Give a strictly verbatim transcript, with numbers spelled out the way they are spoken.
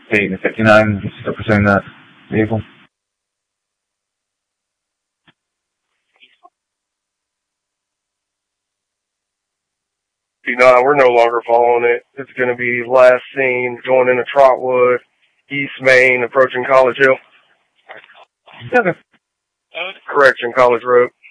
Dayton fifty-nine, still pursuing that vehicle. No, we're no longer following it. It's going to be last seen going into Trotwood, East Main, approaching College Hill. Okay. Correction, College Road.